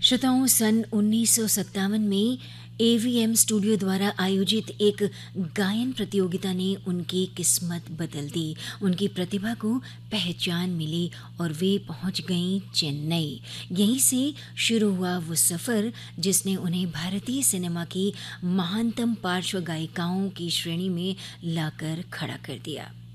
श्रोताओं, सन 1957 में AVM studio द्वारा आयोजित एक गायन प्रतियोगिता ने उनकी किस्मत बदल दी। उनकी प्रतिभा को पहचान मिली और वे पहुंच गईं चेन्नई। यहीं से शुरू हुआ वो सफ़र जिसने उन्हें भारतीय सिनेमा की महानतम पार्श्व गायिकाओं की श्रेणी में लाकर खड़ा कर दिया।